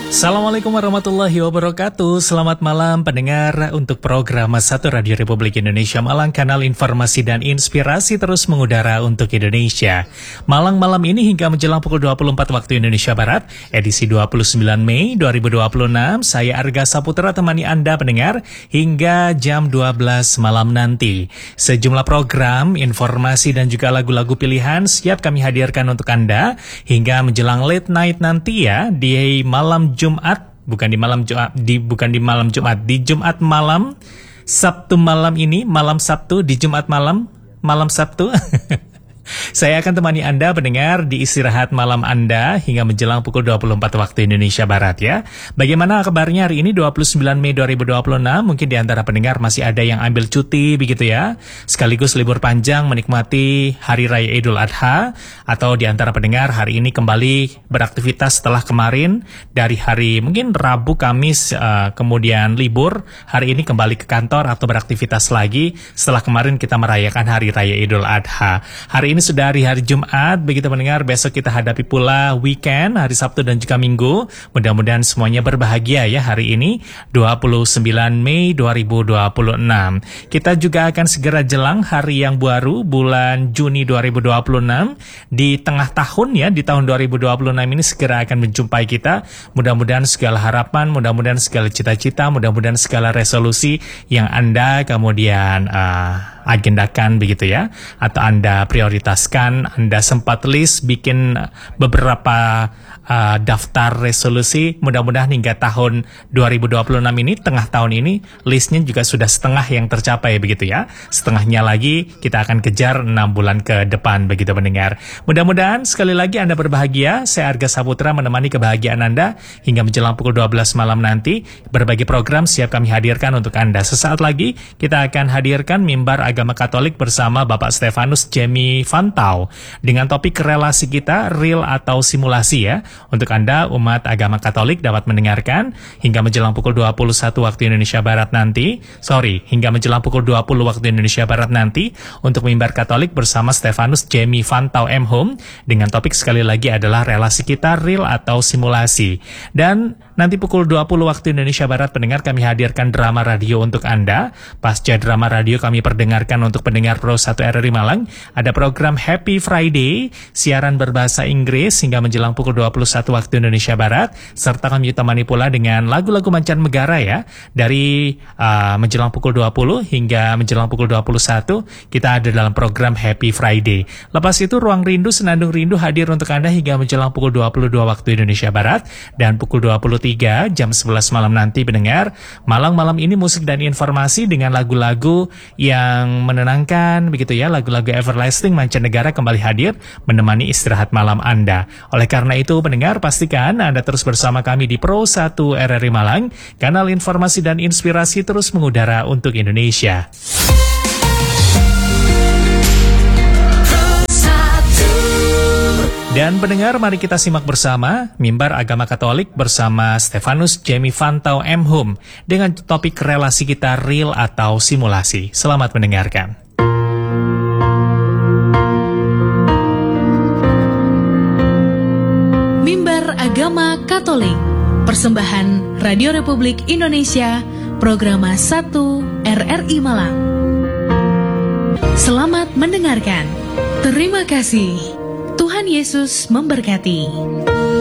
Assalamualaikum warahmatullahi wabarakatuh. Selamat malam pendengar untuk program Satu Radio Republik Indonesia Malang, kanal informasi dan inspirasi terus mengudara untuk Indonesia. Malang malam ini hingga menjelang pukul 24 waktu Indonesia Barat, edisi 29 Mei 2026, saya Arga Saputra temani Anda pendengar hingga jam 12 malam nanti. Sejumlah program, informasi dan juga lagu-lagu pilihan siap kami hadirkan untuk Anda hingga menjelang late night nanti ya, di malam Jumat, bukan di malam Jumat, di Jumat malam, Sabtu malam ini, malam Sabtu, di Jumat malam Sabtu. Saya akan temani Anda pendengar di istirahat malam Anda hingga menjelang pukul 24 waktu Indonesia Barat ya. Bagaimana kabarnya hari ini 29 Mei 2026? Mungkin di antara pendengar masih ada yang ambil cuti begitu ya. Sekaligus libur panjang menikmati Hari Raya Idul Adha. Atau di antara pendengar hari ini kembali beraktivitas setelah kemarin dari hari mungkin Rabu, Kamis, kemudian libur. Hari ini kembali ke kantor atau beraktivitas lagi setelah kemarin kita merayakan Hari Raya Idul Adha. Hari ini sudah hari Jumat, begitu mendengar, besok kita hadapi pula weekend, hari Sabtu dan juga Minggu. Mudah-mudahan semuanya berbahagia ya hari ini, 29 Mei 2026. Kita juga akan segera jelang hari yang baru, bulan Juni 2026. Di tengah tahun ya, di tahun 2026 ini segera akan menjumpai kita. Mudah-mudahan segala harapan, mudah-mudahan segala cita-cita, mudah-mudahan segala resolusi yang Anda kemudian agendakan begitu ya, atau Anda prioritaskan, Anda sempat list bikin beberapa daftar resolusi, mudah-mudahan hingga tahun 2026 ini, tengah tahun ini, listnya juga sudah setengah yang tercapai begitu ya. Setengahnya lagi kita akan kejar 6 bulan ke depan begitu pendengar. Mudah-mudahan sekali lagi Anda berbahagia. Saya Arga Saputra menemani kebahagiaan Anda hingga menjelang pukul 12 malam nanti. Berbagai program siap kami hadirkan untuk Anda. Sesaat lagi kita akan hadirkan mimbar agama Katolik bersama Bapak Stefanus Jemi Fantau dengan topik relasi kita real atau simulasi ya. Untuk Anda umat agama Katolik dapat mendengarkan hingga menjelang pukul 21 waktu Indonesia Barat nanti. Hingga menjelang pukul 20 waktu Indonesia Barat nanti untuk mimbar Katolik bersama Stefanus Jemi Fantau M. Home dengan topik sekali lagi adalah relasi kita real atau simulasi. Dan nanti pukul 20 waktu Indonesia Barat pendengar kami hadirkan drama radio untuk Anda. Pasca drama radio kami perdengarkan untuk pendengar Pro 1 RRI Malang ada program Happy Friday, siaran berbahasa Inggris hingga menjelang pukul 21 waktu Indonesia Barat, serta kami temani pula dengan lagu-lagu mancanegara ya. Dari menjelang pukul 20 hingga menjelang pukul 21 kita ada dalam program Happy Friday. Lepas itu Ruang Rindu Senandung Rindu hadir untuk Anda hingga menjelang pukul 22 waktu Indonesia Barat, dan pukul 23 jam 11 malam nanti pendengar malam ini musik dan informasi dengan lagu-lagu yang menenangkan begitu ya, lagu-lagu everlasting mancanegara kembali hadir menemani istirahat malam Anda. Oleh karena itu pendengar, pastikan Anda terus bersama kami di Pro 1 RRI Malang, kanal informasi dan inspirasi terus mengudara untuk Indonesia. Dan pendengar, mari kita simak bersama mimbar agama Katolik bersama Stefanus Jemi Fantau M. Home dengan topik relasi kita real atau simulasi. Selamat mendengarkan. Mimbar Agama Katolik, persembahan Radio Republik Indonesia, program 1 RRI Malang. Selamat mendengarkan. Terima kasih. Tuhan Yesus memberkati.